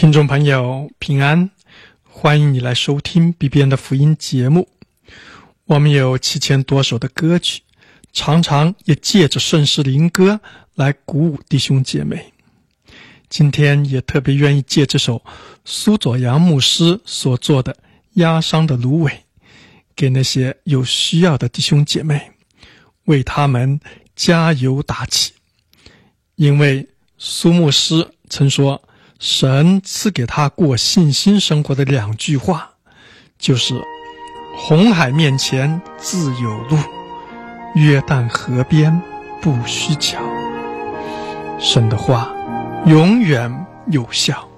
听众朋友平安，欢迎你来收听 BBN 的福音节目。我们有7000多首的歌曲，常常也借着顺势灵歌来鼓舞弟兄姐妹。今天也特别愿意借这首苏佐阳牧师所做的压伤的芦苇，给那些有需要的弟兄姐妹，为他们加油打气。因为苏牧师曾说，神赐给他过信心生活的2句话，就是红海面前自有路，约旦河边不需桥。神的话永远有效。